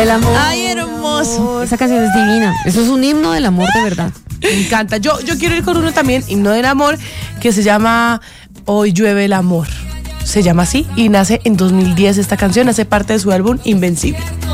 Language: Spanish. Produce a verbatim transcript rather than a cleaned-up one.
del amor. Ay, hermoso. Esa canción es divina. Eso es un himno del amor de verdad. Me encanta. Yo, yo quiero ir con uno también, himno del amor, que se llama Hoy llueve el amor. Se llama así y nace en dos mil diez esta canción, hace parte de su álbum Invencible.